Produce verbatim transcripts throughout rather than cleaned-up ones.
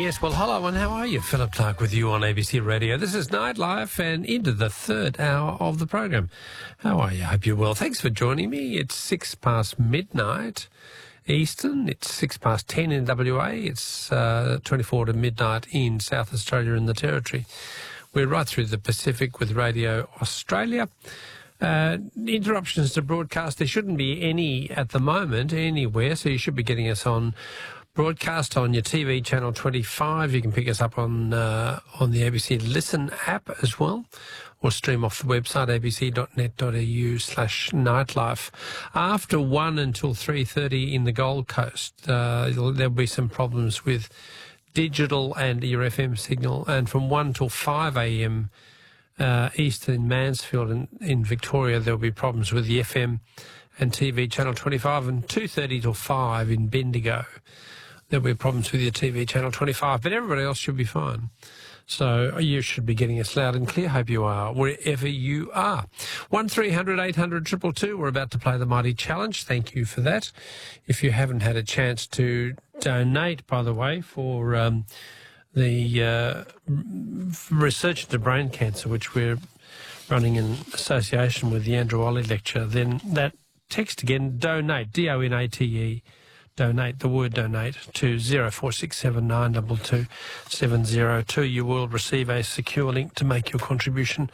Yes, well, hello and how are you? Philip Clark with you on A B C Radio. This is Nightlife and into the third hour of the program. How are you? I hope you're well. Thanks for joining me. It's six past midnight Eastern. It's six past ten in W A. It's uh, twenty-four to midnight in South Australia and the Territory. We're right through the Pacific with Radio Australia. Uh, interruptions to broadcast, there shouldn't be any at the moment anywhere, so you should be getting us on broadcast on your T V channel twenty-five. You can pick us up on uh, on the A B C Listen app as well, or stream off the website abc.net.au slash nightlife. After one until three thirty in the Gold Coast, uh, there'll be some problems with digital and your F M signal, and from one till five a.m. Uh, east in Mansfield in, in Victoria, there'll be problems with the F M and T V channel twenty-five, and two thirty till five in Bendigo. There'll be problems with your T V channel twenty-five, but everybody else should be fine. So you should be getting us loud and clear. Hope you are, wherever you are. one three hundred eight hundred two two two. We're about to play the Mighty Challenge. Thank you for that. If you haven't had a chance to donate, by the way, for um, the uh, research into brain cancer, which we're running in association with the Andrew Olley Lecture, then that text again, donate, D O N A T E, donate, the word donate, to zero four six seven nine two two seven zero two. You will receive a secure link to make your contribution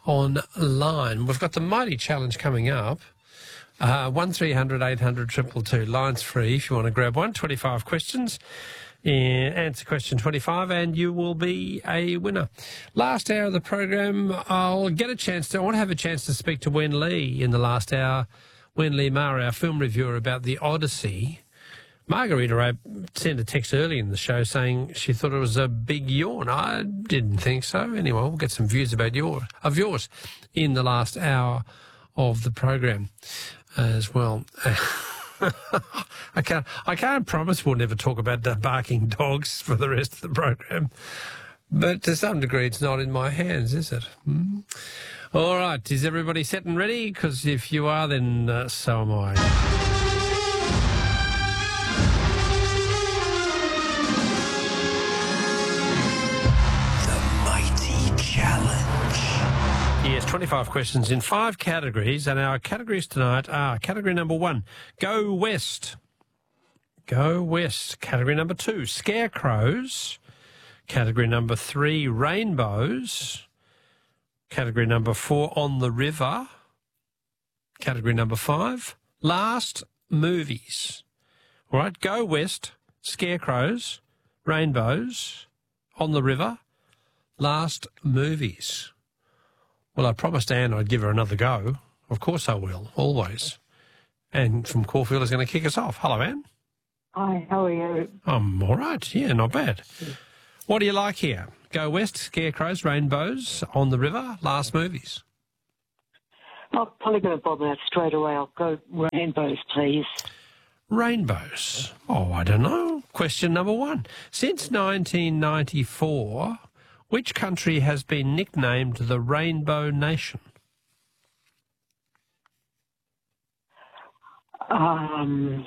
online. We've got the Mighty Challenge coming up. Uh, one three hundred eight hundred two two two. Line's free if you want to grab one. twenty-five questions. Yeah, answer question twenty-five and you will be a winner. Last hour of the program, I'll get a chance to, I want to have a chance to speak to Wen Lee in the last hour. Wen Lee Ma, our film reviewer, about the Odyssey. Margarita Ray sent a text early in the show saying she thought it was a big yawn. I didn't think so. Anyway, we'll get some views about your, of yours in the last hour of the program as well. I can't. I can't promise we'll never talk about the barking dogs for the rest of the program, but to some degree, it's not in my hands, is it? Hmm? All right. Is everybody set and ready? Because if you are, then uh, so am I. The Mighty Challenge. Yes, twenty-five questions in five categories, and our categories tonight are category number one, Go West. Go West. Category number two, Scarecrows. Category number three, Rainbows. Category number four, On the River. Category number five, Last Movies. All right, Go West, Scarecrows, Rainbows, On the River, Last Movies. Well, I promised Anne I'd give her another go. Of course I will, always. Anne from Caulfield is going to kick us off. Hello, Anne. Hi, how are you? I'm all right. Yeah, not bad. What do you like here? Go West, Scarecrows, Rainbows, On the River, Last Movies. I'm probably going to bob out straight away. I'll go Rainbows, please. Rainbows. Oh, I don't know. Question number one. Since nineteen ninety-four... which country has been nicknamed the Rainbow Nation? Um,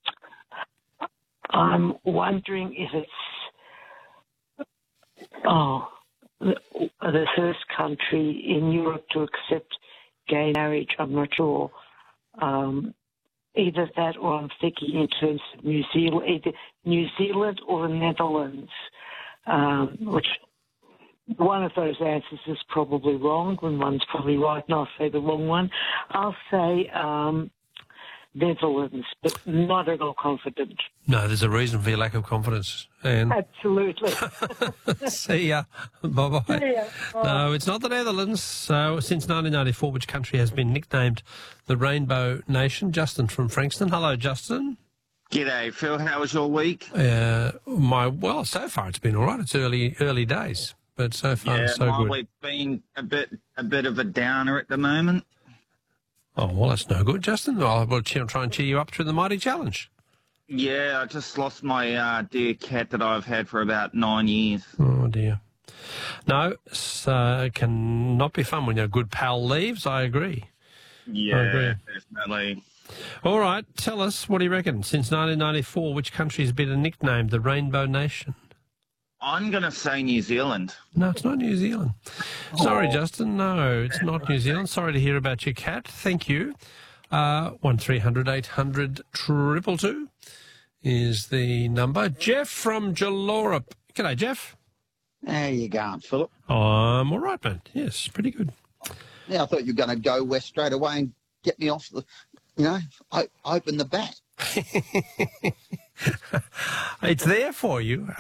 I'm wondering if it's oh the, the first country in Europe to accept gay marriage. I'm not sure. Um, either that, or I'm thinking in terms of New Zealand, either New Zealand or the Netherlands, um, which. One of those answers is probably wrong, and one's probably right, and I'll say the wrong one. I'll say um, Netherlands, but not at all confident. No, there's a reason for your lack of confidence. And Absolutely. see ya. Bye-bye. See ya. Bye. No, it's not the Netherlands. So since nineteen ninety-four, which country has been nicknamed the Rainbow Nation? Justin from Frankston. Hello, Justin. G'day, Phil. How was your week? Uh, my Well, so far it's been all right. It's early early days. But so far, yeah, so my good. week's been a bit, a bit of a downer at the moment. Oh, well, that's no good, Justin. I'll we'll try and cheer you up through the Mighty Challenge. Yeah, I just lost my uh, dear cat that I've had for about nine years. Oh, dear. No, so it can not be fun when your good pal leaves. I agree. Yeah, I agree. definitely. All right, tell us, what do you reckon? Since nineteen ninety-four, which country has been nicknamed the Rainbow Nation? I'm going to say New Zealand. No, it's not New Zealand. Sorry, Justin. No, it's not New Zealand. Sorry to hear about your cat. Thank you. Uh, one three hundred eight hundred two two two is the number. Jeff from Jallorup. G'day, Jeff. How you going, Philip? I'm all right, man. Yes, pretty good. Yeah, I thought you were going to go west straight away and get me off the, you know, o- open the bat. It's there for you.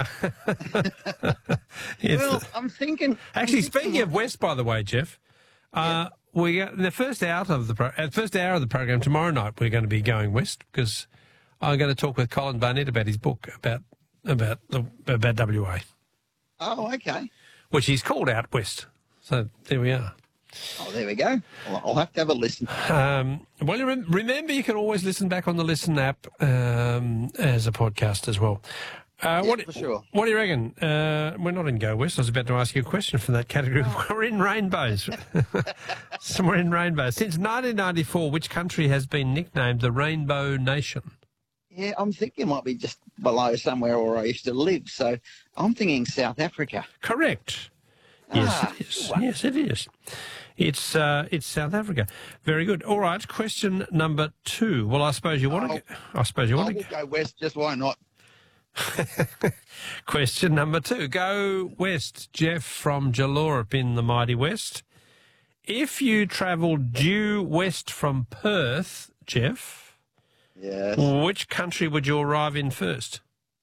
It's Well, I'm thinking... Actually, I'm speaking thinking, of West, by the way, Jeff, uh, we got the first out of the pro- uh, first hour of the program tomorrow night. We're going to be going west because I'm going to talk with Colin Barnett about his book about about the about W A, Oh, okay. which he's called Out West. So there we are. Oh, there we go. Well, I'll have to have a listen. Um, well, you rem- remember, you can always listen back on the Listen app um, as a podcast as well. Uh, Yeah, what, for sure. What do you reckon? Uh, we're not in Go West. I was about to ask you a question from that category. We're in rainbows. Somewhere in rainbows. Since nineteen ninety-four, which country has been nicknamed the Rainbow Nation? Yeah, I'm thinking it might be just below somewhere where I used to live. So I'm thinking South Africa. Correct. Yes, Ah, it is. well. Yes, it is. It's uh, it's South Africa. Very good. All right. Question number two. Well, I suppose you want to. I suppose you I want will to. go west, just why not? Question number two. Go west, Jeff from Jallorup in the mighty west. If you travelled due west from Perth, Jeff, Yes. which country would you arrive in first?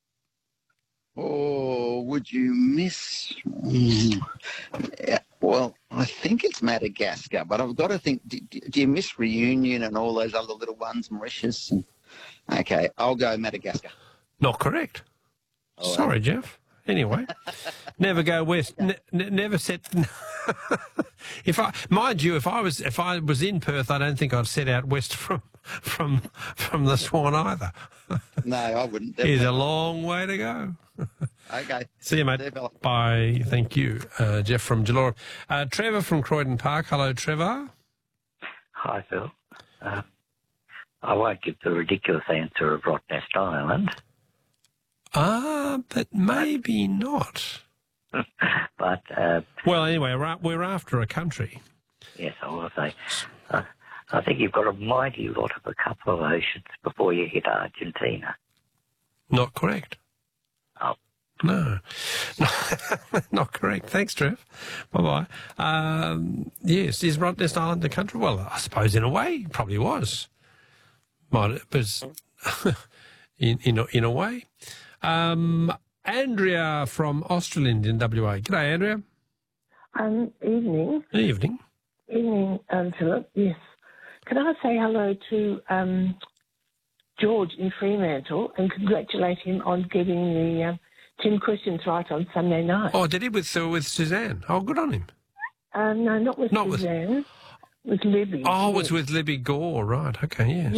Oh, would you miss? Mm. Yeah, well, I think it's Madagascar, but I've got to think. Do, do you miss Reunion and all those other little ones, Mauritius? And, okay, I'll go Madagascar. Not correct. Oh, Sorry, Jeff. Anyway, never go west. Ne- ne- never set. If I, mind you, if I was if I was in Perth, I don't think I'd set out west from from from the Swan either. No, I wouldn't. It's definitely. a long way to go. Okay. See you, mate. See you, fella. Bye. Thank you, uh, Jeff from Jallorup. Uh, Trevor from Croydon Park. Hello, Trevor. Hi, Phil. Uh, I won't give the ridiculous answer of Rottnest Island, Ah, but maybe not. but uh, Well, anyway, we're we're after a country. yes, I will say, uh, I think you've got a mighty lot of a couple of oceans before you hit Argentina. Not correct. Oh, No, not correct. Thanks, Trev. Bye-bye. Um, yes, is Rottnest Island a country? Well, I suppose in a way, it probably was. Might, but in, in, a, in a way. Um, Andrea from Australind in W A. G'day, Andrea. Um, evening, Evening. evening, um, Philip. Yes. Can I say hello to um, George in Fremantle and congratulate him on getting the uh, ten questions right on Sunday night? Oh, did he with uh, with Suzanne? Oh, good on him. Um, no, not with Not with- Suzanne. With Libby. Oh, yes. it's with Libby Gore, right? Okay, yes.